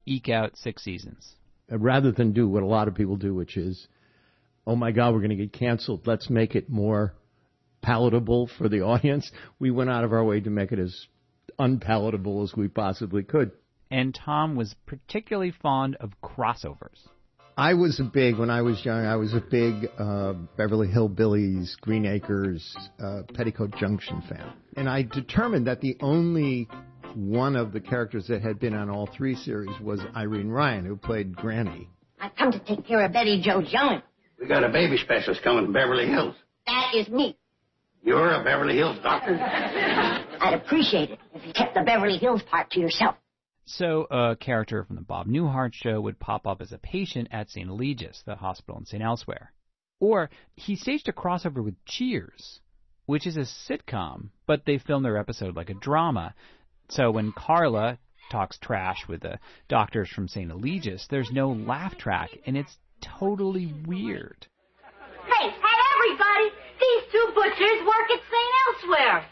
eke out 6 seasons. Rather than do what a lot of people do, which is, oh my God, we're going to get canceled, let's make it more palatable for the audience, we went out of our way to make it as unpalatable as we possibly could. And Tom was particularly fond of crossovers. When I was young, I was a big Beverly Hillbillies, Green Acres, Petticoat Junction fan. And I determined that the only one of the characters that had been on all 3 series was Irene Ryan, who played Granny. I've come to take care of Betty Jo Jones. We got a baby specialist coming from Beverly Hills. That is me. You're a Beverly Hills doctor? I'd appreciate it if you kept the Beverly Hills part to yourself. So a character from the Bob Newhart show would pop up as a patient at St. Eligius, the hospital in St. Elsewhere. Or he staged a crossover with Cheers, which is a sitcom, but they filmed their episode like a drama. So when Carla talks trash with the doctors from St. Eligius, there's no laugh track, and it's totally weird. Hey, everybody! These 2 butchers work at St. Elsewhere.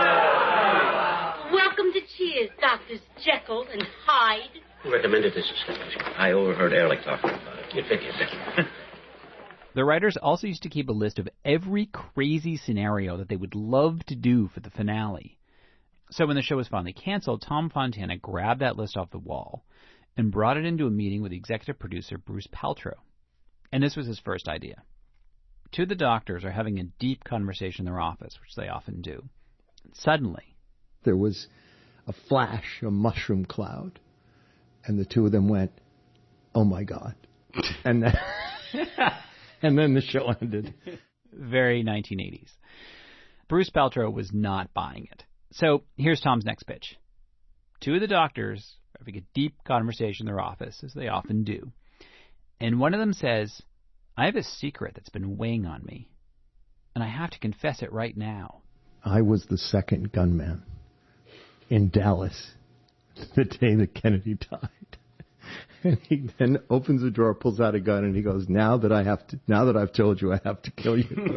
Welcome to Cheers, Doctors Jekyll and Hyde. Who recommended this establishment? I overheard Ehrlich talking about it. You'd fit in better. The writers also used to keep a list of every crazy scenario that they would love to do for the finale. So when the show was finally canceled, Tom Fontana grabbed that list off the wall and brought it into a meeting with executive producer Bruce Paltrow. And this was his first idea. 2 of the doctors are having a deep conversation in their office, which they often do. And suddenly, there was a flash, a mushroom cloud, and the 2 of them went, oh my God. And then, and then the show ended. Very 1980s. Bruce Paltrow was not buying it. So here's Tom's next pitch. 2 of the doctors are having a deep conversation in their office, as they often do. And one of them says, I have a secret that's been weighing on me, and I have to confess it right now. I was the second gunman in Dallas the day that Kennedy died. And he then opens the drawer, pulls out a gun, and he goes, now that I've told you, I have to kill you.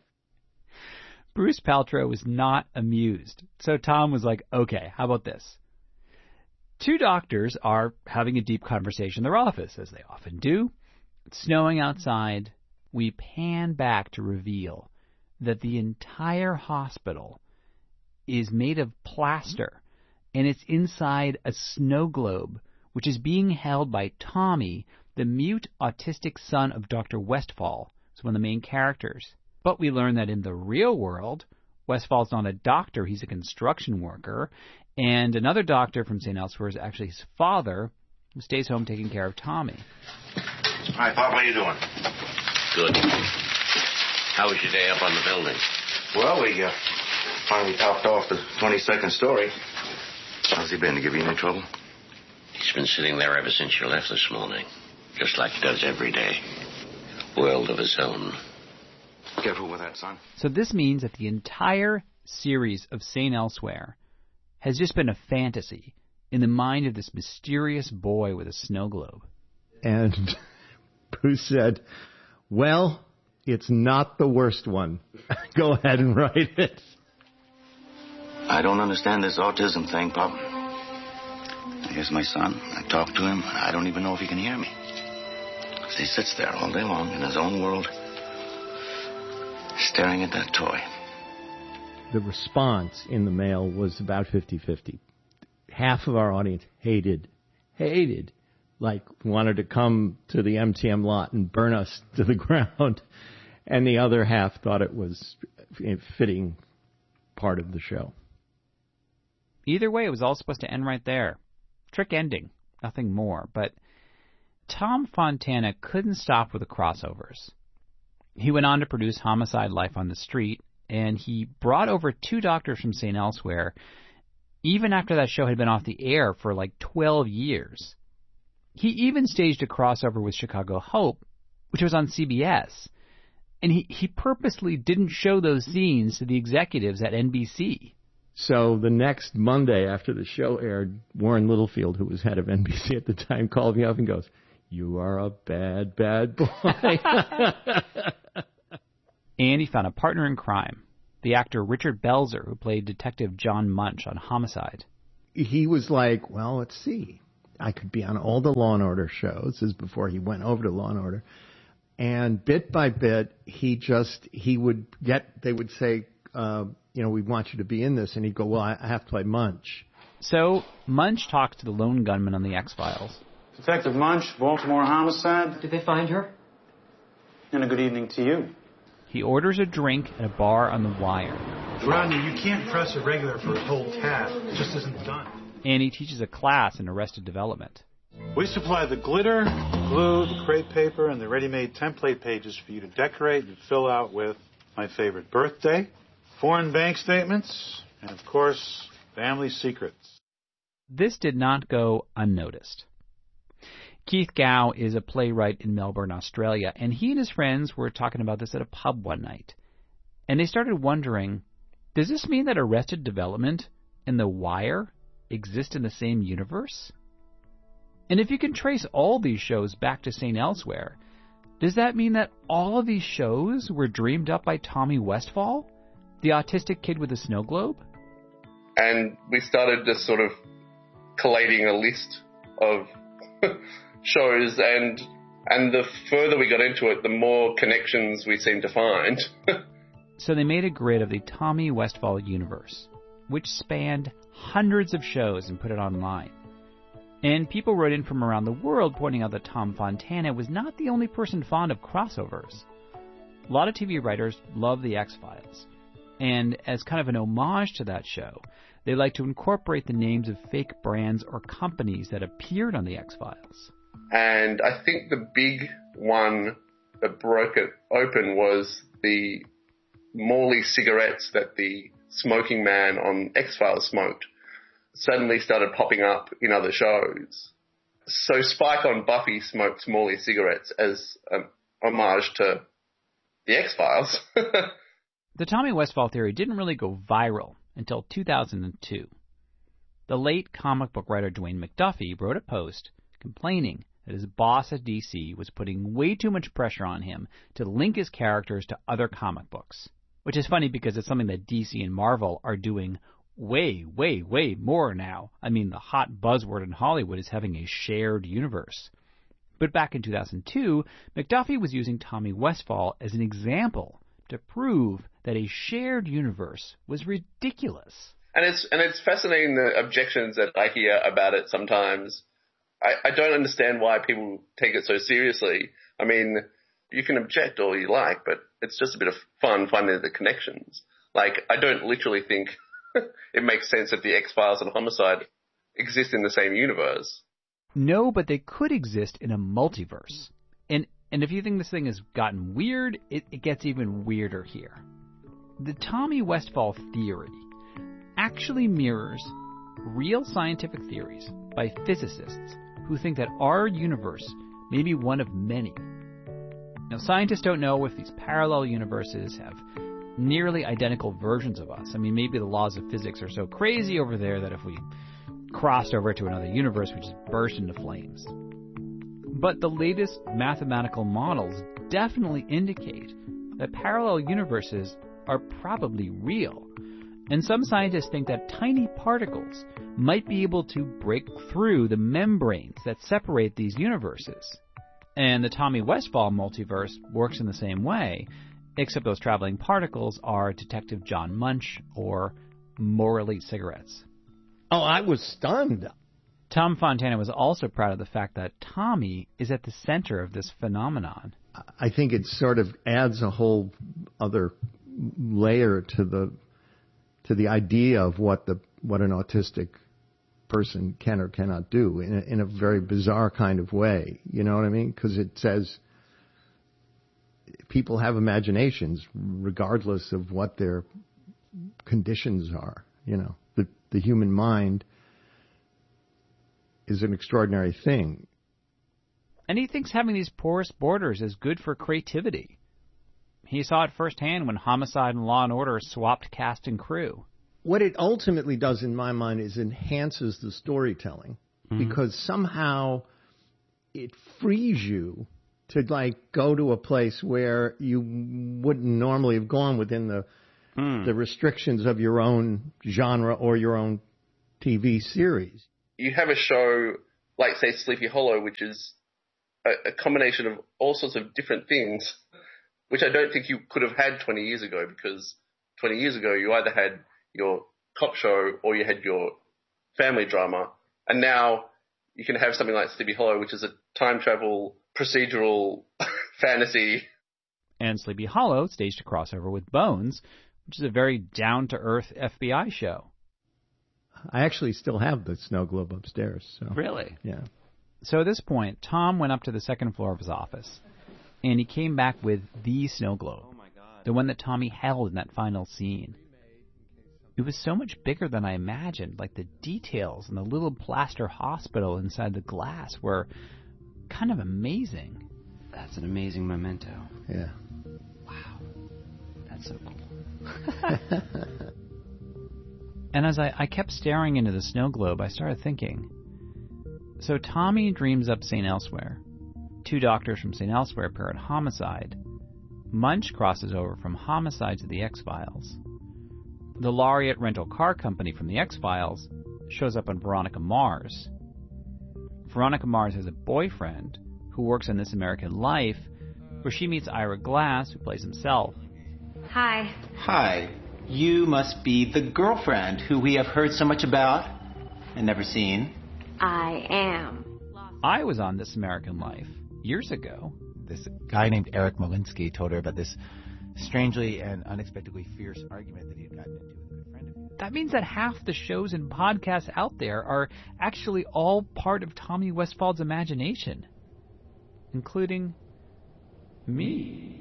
Bruce Paltrow was not amused. So Tom was like, okay, how about this? 2 doctors are having a deep conversation in their office, as they often do. It's snowing outside. We pan back to reveal that the entire hospital is made of plaster, and it's inside a snow globe, which is being held by Tommy, the mute autistic son of Dr. Westfall, who's one of the main characters. But we learn that in the real world, Westfall's not a doctor, he's a construction worker, and another doctor from St. Elsewhere is actually his father, who stays home taking care of Tommy. Hi, Bob, what are you doing? Good. How was your day up on the building? Well, we finally topped off the 22nd story. How's he been? To give you any trouble? He's been sitting there ever since you left this morning. Just like he does every day. World of his own. Careful with that, son. So this means that the entire series of St. Elsewhere has just been a fantasy in the mind of this mysterious boy with a snow globe. And Bruce said, well, it's not the worst one. Go ahead and write it. I don't understand this autism thing, Pop. Here's my son. I talk to him. I don't even know if he can hear me. He sits there all day long in his own world, staring at that toy. The response in the mail was about 50-50. Half of our audience hated, like wanted to come to the MTM lot and burn us to the ground. And the other half thought it was a fitting part of the show. Either way, it was all supposed to end right there. Trick ending, nothing more. But Tom Fontana couldn't stop with the crossovers. He went on to produce Homicide: Life on the Street, and he brought over 2 doctors from St. Elsewhere, even after that show had been off the air for like 12 years. He even staged a crossover with Chicago Hope, which was on CBS, and he purposely didn't show those scenes to the executives at NBC. So the next Monday after the show aired, Warren Littlefield, who was head of NBC at the time, called me up and goes, "You are a bad, bad boy." And he found a partner in crime, the actor Richard Belzer, who played Detective John Munch on Homicide. He was like, well, let's see. I could be on all the Law and Order shows. This is before he went over to Law and Order. And bit by bit, they would say, we want you to be in this. And he'd go, well, I have to play Munch. So Munch talks to the lone gunman on the X-Files. Detective Munch, Baltimore homicide. Did they find her? And a good evening to you. He orders a drink at a bar on the Wire. Rodney, you can't press a regular for a whole tab. It just isn't done. And he teaches a class in Arrested Development. We supply the glitter, glue, the crepe paper, and the ready-made template pages for you to decorate and fill out with my favorite birthday, foreign bank statements, and, of course, family secrets. This did not go unnoticed. Keith Gow is a playwright in Melbourne, Australia, and he and his friends were talking about this at a pub one night. And they started wondering, does this mean that Arrested Development and The Wire exist in the same universe? And if you can trace all these shows back to St. Elsewhere, does that mean that all of these shows were dreamed up by Tommy Westphall, the autistic kid with a snow globe? And we started just sort of collating a list of shows, and the further we got into it, the more connections we seemed to find. So they made a grid of the Tommy Westphall universe, which spanned hundreds of shows, and put it online. And people wrote in from around the world pointing out that Tom Fontana was not the only person fond of crossovers. A lot of TV writers love The X-Files, and as kind of an homage to that show, they like to incorporate the names of fake brands or companies that appeared on The X-Files. And I think the big one that broke it open was the Morley cigarettes that the smoking man on X-Files smoked suddenly started popping up in other shows. So Spike on Buffy smoked Morley cigarettes as an homage to the X-Files. The Tommy Westphall theory didn't really go viral until 2002. The late comic book writer Dwayne McDuffie wrote a post complaining that his boss at DC was putting way too much pressure on him to link his characters to other comic books. Which is funny because it's something that DC and Marvel are doing way, way, way more now. I mean, the hot buzzword in Hollywood is having a shared universe. But back in 2002, McDuffie was using Tommy Westphall as an example to prove that a shared universe was ridiculous. And it's fascinating the objections that I hear about it sometimes. I don't understand why people take it so seriously. I mean, you can object all you like, but it's just a bit of fun finding the connections. Like, I don't literally think it makes sense that the X-Files and Homicide exist in the same universe. No, but they could exist in a multiverse. And if you think this thing has gotten weird, it gets even weirder here. The Tommy Westphall theory actually mirrors real scientific theories by physicists who think that our universe may be one of many. Now, scientists don't know if these parallel universes have nearly identical versions of us. I mean, maybe the laws of physics are so crazy over there that if we crossed over to another universe, we just burst into flames. But the latest mathematical models definitely indicate that parallel universes are probably real. And some scientists think that tiny particles might be able to break through the membranes that separate these universes. And the Tommy Westphall multiverse works in the same way, except those traveling particles are Detective John Munch or more elite cigarettes. Oh, I was stunned. Tom Fontana was also proud of the fact that Tommy is at the center of this phenomenon. I think it sort of adds a whole other layer to the idea of what an autistic person can or cannot do in a very bizarre kind of way. You know what I mean? Because it says people have imaginations regardless of what their conditions are. You know, the human mind is an extraordinary thing. And he thinks having these porous borders is good for creativity. He saw it firsthand when Homicide and Law and Order swapped cast and crew. What it ultimately does in my mind is enhances the storytelling, because somehow it frees you to go to a place where you wouldn't normally have gone within the restrictions of your own genre or your own TV series. You have a show like, say, Sleepy Hollow, which is a combination of all sorts of different things, which I don't think you could have had 20 years ago, because 20 years ago you either had your cop show or you had your family drama, and now you can have something like Sleepy Hollow, which is a time travel procedural fantasy. And Sleepy Hollow staged a crossover with Bones, which is a very down-to-earth FBI show. I actually still have the snow globe upstairs. So. Really? Yeah. So at this point, Tom went up to the second floor of his office, and he came back with the snow globe, the one that Tommy held in that final scene. It was so much bigger than I imagined. Like, the details and the little plaster hospital inside the glass were kind of amazing. That's an amazing memento. Yeah. Wow. That's so cool. And as I kept staring into the snow globe, I started thinking, so Tommy dreams up St. Elsewhere. Two doctors from St. Elsewhere pair at Homicide. Munch crosses over from Homicide to the X-Files. The Laureate rental car company from the X-Files shows up on Veronica Mars. Veronica Mars has a boyfriend who works on This American Life, where she meets Ira Glass, who plays himself. Hi. Hi. You must be the girlfriend who we have heard so much about and never seen. I am. I was on This American Life years ago. This guy named Eric Molinsky told her about this strangely and unexpectedly fierce argument that he had gotten into with a good friend of his. That means that half the shows and podcasts out there are actually all part of Tommy Westfall's imagination, including me.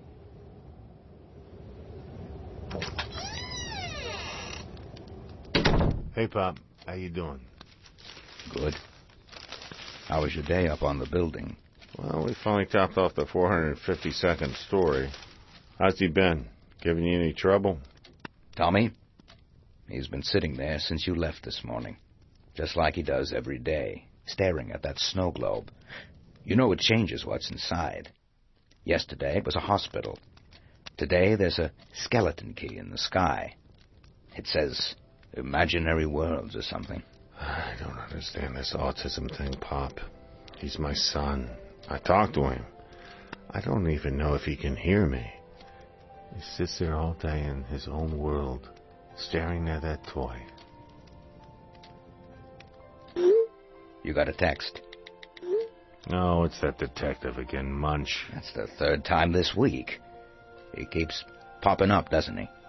Hey, Pop. How you doing? Good. How was your day up on the building? Well, we finally topped off the 452nd story. How's he been? Giving you any trouble? Tommy? He's been sitting there since you left this morning. Just like he does every day, staring at that snow globe. You know it changes what's inside. Yesterday it was a hospital. Today there's a skeleton key in the sky. It says imaginary worlds or something. I don't understand this autism thing, Pop. He's my son. I talk to him. I don't even know if he can hear me. He sits there all day in his own world, staring at that toy. You got a text? No, it's that detective again, Munch. That's the third time this week. He keeps popping up, doesn't he?